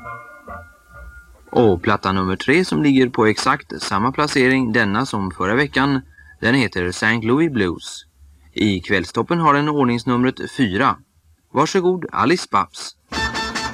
Och platta nummer 3 som ligger på exakt samma placering denna som förra veckan, den heter St. Louis Blues. I kvällstoppen har den ordningsnumret 4. Varsågod Alice Babs.